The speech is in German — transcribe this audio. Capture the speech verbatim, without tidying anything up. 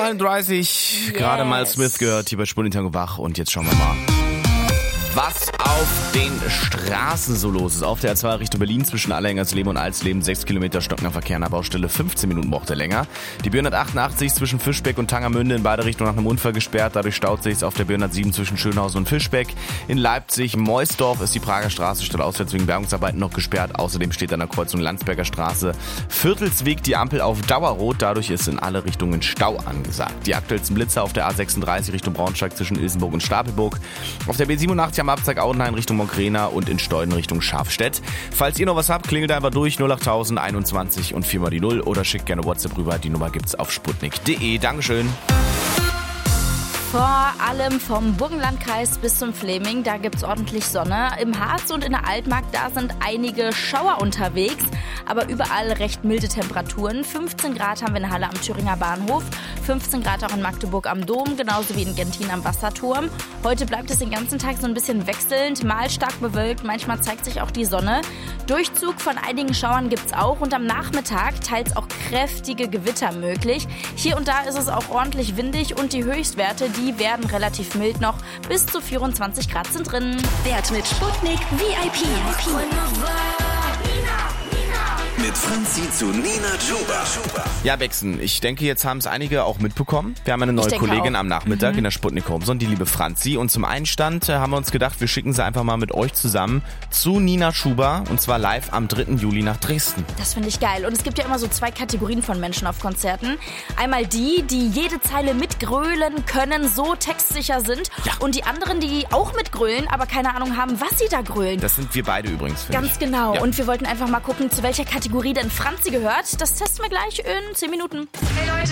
neununddreißig, Yes. gerade mal Smith gehört hier bei Sputnik wach und jetzt schauen wir mal, was auf den Straßen so los ist. Auf der A zwei Richtung Berlin zwischen Allerhengersleben und Alsleben sechs Kilometer stockender Verkehr an der Baustelle, fünfzehn Minuten braucht er länger. Die B hundertachtundachtzig zwischen Fischbeck und Tangermünde in beide Richtungen nach einem Unfall gesperrt. Dadurch staut sich auf der B hundertsieben zwischen Schönhausen und Fischbeck. In Leipzig, Meusdorf ist die Prager Straße statt auswärts wegen Bergungsarbeiten noch gesperrt. Außerdem steht an der Kreuzung Landsberger Straße Viertelsweg die Ampel auf Dauerrot. Dadurch ist in alle Richtungen Stau angesagt. Die aktuellsten Blitzer auf der A sechsunddreißig Richtung Braunschweig zwischen Ilsenburg und Stapelburg. Auf der B siebenundachtzig am Abzweig Audenhain Richtung Monkrena und in Steuden Richtung Schafstedt. Falls ihr noch was habt, klingelt einfach durch null achttausend einundzwanzig und viermal die Null oder schickt gerne WhatsApp rüber. Die Nummer gibt's auf sputnik punkt de. Dankeschön. Vor allem vom Burgenlandkreis bis zum Fläming, da gibt's ordentlich Sonne. Im Harz und in der Altmark, da sind einige Schauer unterwegs, aber überall recht milde Temperaturen. fünfzehn Grad haben wir in Halle am Thüringer Bahnhof, fünfzehn Grad auch in Magdeburg am Dom, genauso wie in Gentin am Wasserturm. Heute bleibt es den ganzen Tag so ein bisschen wechselnd, mal stark bewölkt, manchmal zeigt sich auch die Sonne. Durchzug von einigen Schauern gibt's auch und am Nachmittag teils auch kräftige Gewitter möglich. Hier und da ist es auch ordentlich windig und die Höchstwerte, die Die werden relativ mild noch. Bis zu vierundzwanzig Grad sind drin. Wert mit Sputnik V I P. Mit Franzi zu Nina Chuba. Ja, Bexen, ich denke, jetzt haben es einige auch mitbekommen. Wir haben eine neue Kollegin auch. am Nachmittag Mhm. in der Sputnik Homezone, die liebe Franzi. Und zum Einstand äh, haben wir uns gedacht, wir schicken sie einfach mal mit euch zusammen zu Nina Chuba. Und zwar live am dritten Juli nach Dresden. Das finde ich geil. Und es gibt ja immer so zwei Kategorien von Menschen auf Konzerten. Einmal die, die jede Zeile mitgrölen können, so textsicher sind. Ja. Und die anderen, die auch mitgrölen, aber keine Ahnung haben, was sie da grölen. Das sind wir beide übrigens, finde Ganz ich. genau. Ja. Und wir wollten einfach mal gucken, zu welcher Kategorie denn Franzi gehört. Das testen wir gleich in zehn Minuten. Hey Leute,